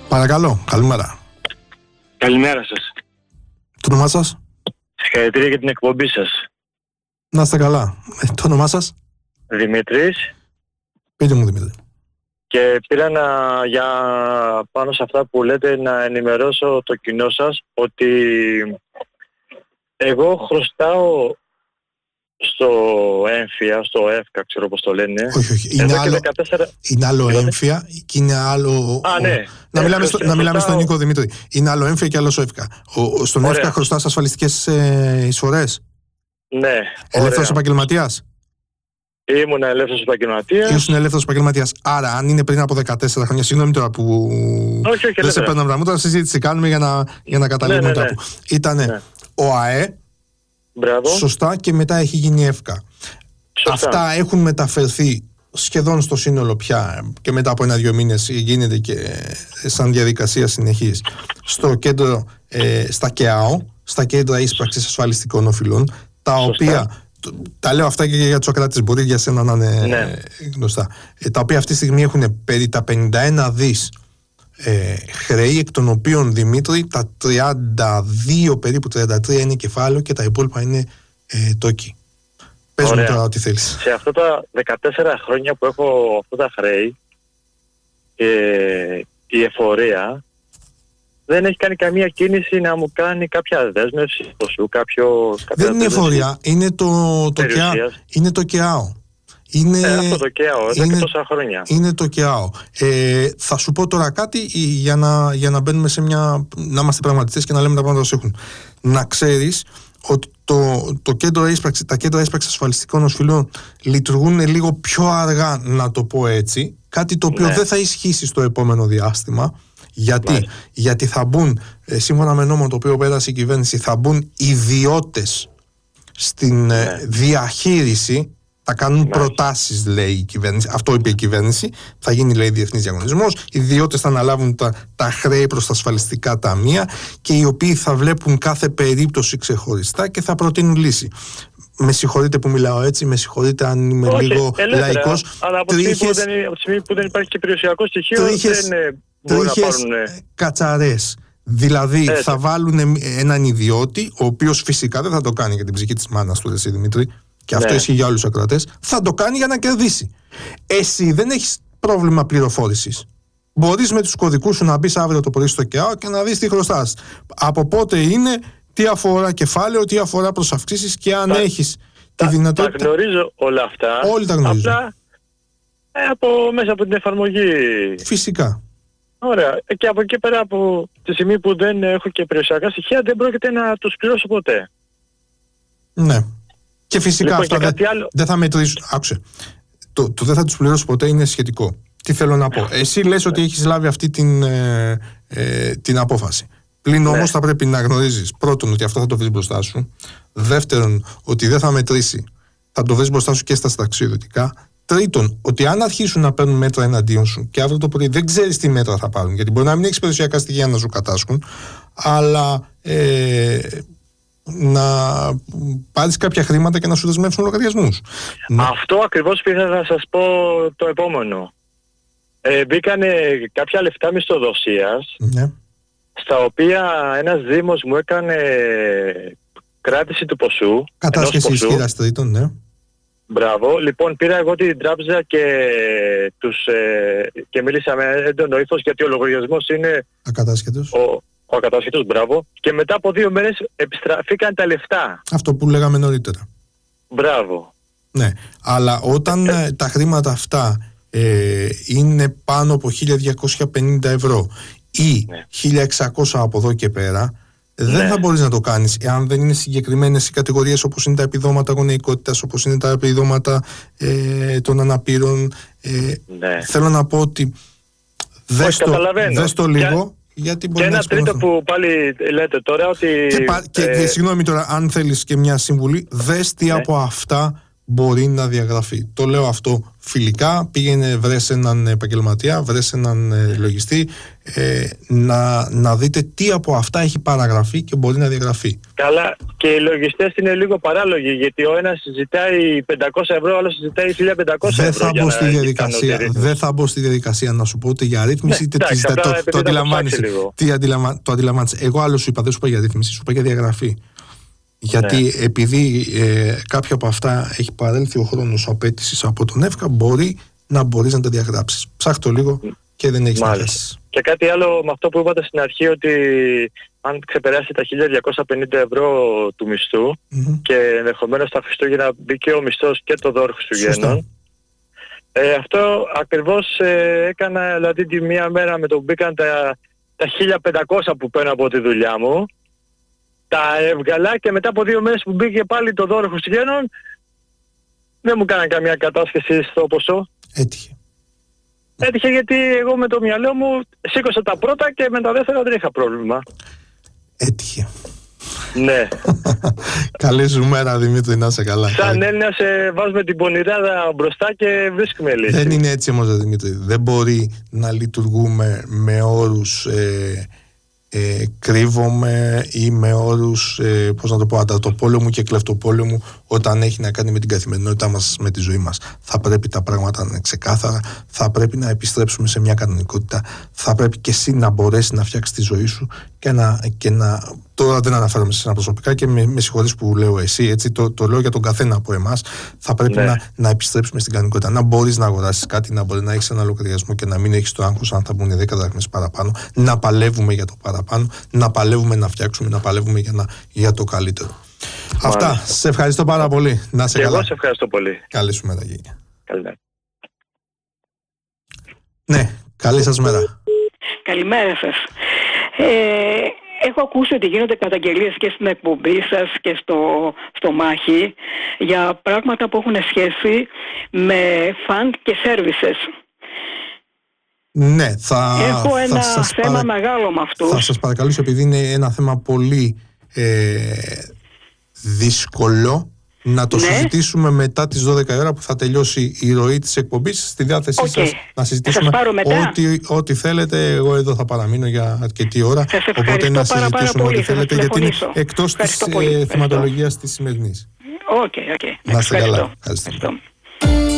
Παρακαλώ, καλημέρα. Καλημέρα σας. Το όνομά σας? Συγχαρητήρια για την εκπομπή σας. Να είστε καλά. Το όνομά σας? Δημήτρης. Πείτε μου, Δημήτρη. Και πήρα για πάνω σε αυτά που λέτε να ενημερώσω το κοινό σας ότι εγώ χρωστάω στο έμφυα, στο ΕΦΚΑ, ξέρω πώς το λένε. Όχι. Είναι άλλο έμφυα και είναι άλλο... Ναι. Να μιλάμε στον Νίκο, Δημήτρη. Είναι άλλο έμφυα και άλλο ΕΦΚΑ. Στον ΕΦΚΑ χρωστάς ασφαλιστικές εισφορές. Ναι. Ελεύθερος επαγγελματίας. Ήμουν ελεύθερος επαγγελματίας. Ήσουν ελεύθερος επαγγελματίας. Άρα, αν είναι πριν από 14 χρόνια, συγγνώμη τώρα που δεν σε παίρνω πράγματα, συζήτηση κάνουμε για να καταλήγουμε κάπου. Ήτανε ο ΑΕ. Μπράβο. Σωστά, και μετά έχει γίνει ΕΦΚΑ. Αυτά έχουν μεταφερθεί σχεδόν στο σύνολο πια και μετά από 1-2 μήνες γίνεται και σαν διαδικασία συνεχής στο κέντρο, στα ΚΕΑΟ, στα κέντρα ίσπραξης ασφαλιστικών οφειλών, τα οποία, τα λέω αυτά και για τους ακράτες, μπορεί για σένα να είναι γνωστά, τα οποία αυτή τη στιγμή έχουν περί τα 51 δις χρέη, εκ των οποίων, Δημήτρη, τα 32, περίπου 33 είναι κεφάλαιο και τα υπόλοιπα είναι τόκοι. Πες μου τώρα ό,τι θέλεις. Σε αυτά τα 14 χρόνια που έχω αυτά τα χρέη, η εφορία δεν έχει κάνει καμία κίνηση να μου κάνει κάποια δέσμευση ποσού, δεν είναι εφορία, είναι το ΚΕΑΟ. Αυτό το ΚΕΑΟ, εδώ και τόσα χρόνια. Είναι το ΚΕΑΟ. Θα σου πω τώρα κάτι για να μπαίνουμε σε να είμαστε πραγματιστές και να λέμε τα πράγματα όσο έχουν. Να ξέρεις ότι τα κέντρα ίσπραξης ασφαλιστικών οφειλών λειτουργούν λίγο πιο αργά, να το πω έτσι. Κάτι το οποίο δεν θα ισχύσει στο επόμενο διάστημα. Γιατί θα μπουν, σύμφωνα με νόμο το οποίο πέρασε η κυβέρνηση, θα μπουν ιδιώτες στην διαχείριση. Θα κάνουν προτάσεις, λέει η κυβέρνηση. Αυτό είπε η κυβέρνηση. Θα γίνει, λέει, διεθνής διαγωνισμός. Οι ιδιώτες θα αναλάβουν τα χρέη προς τα ασφαλιστικά ταμεία και οι οποίοι θα βλέπουν κάθε περίπτωση ξεχωριστά και θα προτείνουν λύση. Με συγχωρείτε που μιλάω έτσι, με συγχωρείτε αν είμαι λίγο λαϊκός. Αλλά από τη στιγμή που δεν υπάρχει και περιουσιακό στοιχείο, δεν μπορούν να πάρουν κατσαρές. Δηλαδή θα βάλουν έναν ιδιώτη, ο οποίος φυσικά δεν θα το κάνει για την ψυχή της μάνας του, εσύ Δημήτρη. Και αυτό ισχύει για όλους τους ακροατές, θα το κάνει για να κερδίσει. Εσύ δεν έχεις πρόβλημα πληροφόρησης. Μπορείς με τους κωδικούς σου να μπεις αύριο το πρωί στο ΚΕΑΟ και να δεις τι χρωστάς. Από πότε είναι, τι αφορά κεφάλαιο, τι αφορά προσαυξήσεις και αν έχεις τη δυνατότητα. Τα γνωρίζω όλα αυτά. Όλοι τα γνωρίζουν. Απλά μέσα από την εφαρμογή. Φυσικά. Ωραία. Και από εκεί πέρα, από τη στιγμή που δεν έχω και περιουσιακά στοιχεία, δεν πρόκειται να τους πληρώσω ποτέ. Ναι. Και φυσικά αυτά δεν θα μετρήσουν. Άκουσε. Το δεν θα τους πληρώσω ποτέ είναι σχετικό. Τι θέλω να πω. Εσύ λες ότι έχεις λάβει αυτή την απόφαση. Πλην όμως θα πρέπει να γνωρίζεις, πρώτον, ότι αυτό θα το βρεις μπροστά σου. Δεύτερον, ότι δεν θα μετρήσει. Θα το βρεις μπροστά σου και στα συνταξιοδοτικά. Τρίτον, ότι αν αρχίσουν να παίρνουν μέτρα εναντίον σου και αύριο το πρωί δεν ξέρεις τι μέτρα θα πάρουν, γιατί μπορεί να μην έχεις περιουσιακά στοιχεία να σου κατάσχουν, αλλά να πάρεις κάποια χρήματα και να σου δεσμεύσουν λογαριασμούς. Αυτό ακριβώς πήγα να σας πω το επόμενο. Μπήκανε κάποια λεφτά μισθοδοσίας, στα οποία ένας δήμος μου έκανε κράτηση του ποσού. Κατάσχεση ισχυράς τρίτων, ναι. Μπράβο. Λοιπόν, πήρα εγώ την τράπεζα και μίλησα με έντονο ύφος, γιατί ο λογαριασμός είναι ακατάσχετος. Ο ακατάσχετος, μπράβο. Και μετά από 2 μέρες επιστραφήκαν τα λεφτά. Αυτό που λέγαμε νωρίτερα. Μπράβο. Ναι, αλλά όταν τα χρήματα αυτά είναι πάνω από 1.250 ευρώ ή 1.600 από εδώ και πέρα, δεν θα μπορείς να το κάνεις εάν δεν είναι συγκεκριμένες οι κατηγορίες, όπως είναι τα επιδόματα γονεϊκότητας, όπως είναι τα επιδόματα των αναπήρων. Θέλω να πω ότι δες το λίγο. Και ένα τρίτο που πάλι λέτε τώρα, ότι... Και συγγνώμη τώρα, αν θέλεις και μια συμβουλή, δες τι από αυτά μπορεί να διαγραφεί. Το λέω αυτό φιλικά. Πήγαινε, βρες έναν επαγγελματία, βρες έναν λογιστή, να δείτε τι από αυτά έχει παραγραφεί και μπορεί να διαγραφεί. Καλά, και οι λογιστές είναι λίγο παράλογοι, γιατί ο ένας ζητάει 500 ευρώ, ο άλλος ζητάει 1500 ευρώ. Δεν θα μπω στη διαδικασία να σου πω ούτε για ρύθμιση, είτε τη ζητάει. Το αντιλαμβάνεσαι. Εγώ άλλο σου είπα, δεν σου είπα για ρύθμιση, σου είπα για διαγραφή. Γιατί επειδή κάποια από αυτά έχει παρέλθει ο χρόνος απέτησης από τον ΕΦΚΑ, μπορείς να τα διαγράψεις. Ψάχτω λίγο και δεν έχεις να χάσεις. Και κάτι άλλο με αυτό που είπατε στην αρχή, ότι αν ξεπεράσει τα 1250 ευρώ του μισθού και ενδεχομένως τα Χριστούγεννα μπει και ο μισθός και το δώρο Χριστουγέννων, αυτό ακριβώς έκανα, δηλαδή τη μία μέρα με το που μπήκαν τα 1500 που παίρνω από τη δουλειά μου, τα έβγαλα και μετά από 2 μέρες που μπήκε πάλι το δώρο Χριστουγέννων, δεν μου κάναν καμία κατάσχεση στο ποσό. Έτυχε γιατί εγώ με το μυαλό μου σήκωσα τα πρώτα και με τα δεύτερα δεν είχα πρόβλημα. Έτυχε. Ναι. Καλή σου μέρα, Δημήτρη, να είσαι καλά. Σαν Έλληνας βάζουμε την πονηράδα μπροστά και βρίσκουμε λύση. Δεν είναι έτσι όμως, Δημήτρη. Δεν μπορεί να λειτουργούμε με όρους κρύβομαι ή με όρους, πώς να το πω, ανταρτοπόλεμου και κλεφτοπόλεμου όταν έχει να κάνει με την καθημερινότητά μας, με τη ζωή μας. Θα πρέπει τα πράγματα να είναι ξεκάθαρα, θα πρέπει να επιστρέψουμε σε μια κανονικότητα, θα πρέπει και εσύ να μπορέσεις να φτιάξεις τη ζωή σου και να τώρα δεν αναφέρομαι σε ένα προσωπικά και με συγχωρείς που λέω εσύ, έτσι, το λέω για τον καθένα από εμάς. Θα πρέπει να επιστρέψουμε στην κανονικότητα, να μπορείς να αγοράσεις κάτι, να μπορείς να έχεις ένα λογαριασμό και να μην έχεις το άγχος αν θα μπουν 10 δραχμές παραπάνω, να παλεύουμε για το παραπάνω, να παλεύουμε να φτιάξουμε, να παλεύουμε για το καλύτερο. Αυτά. Σε ευχαριστώ πάρα πολύ. Να σε καλά. Εγώ σε ευχαριστώ πολύ. Καλή σου μέρα, Γένια. Καλημέρα. Ναι, καλή σας μέρα. Καλημέρα σας. Έχω ακούσει ότι γίνονται καταγγελίες και στην εκπομπή σας και στο Μάχη για πράγματα που έχουν σχέση με fund και services. Ναι, έχω ένα θέμα μεγάλο με αυτό. Θα σας παρακαλούσα, επειδή είναι ένα θέμα πολύ δύσκολο, να το συζητήσουμε μετά τις 12 η ώρα που θα τελειώσει η ροή της εκπομπής. Στη διάθεσή σας να συζητήσουμε ό,τι θέλετε. Εγώ εδώ θα παραμείνω για αρκετή ώρα. Οπότε να συζητήσουμε ό,τι θέλετε, γιατί είναι εκτός της θεματολογίας της σημερινής. Okay. Να είστε καλά. Ευχαριστώ.